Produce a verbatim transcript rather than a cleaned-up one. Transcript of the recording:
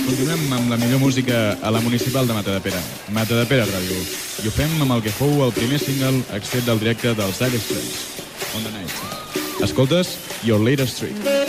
Continuem amb la millor música a la municipal de Matadepera, Matadepera Ràdio. I ho fem amb el que fou el primer single extret del directe dels Dire Straits, On the Night. Escoltes Your Latest Trick.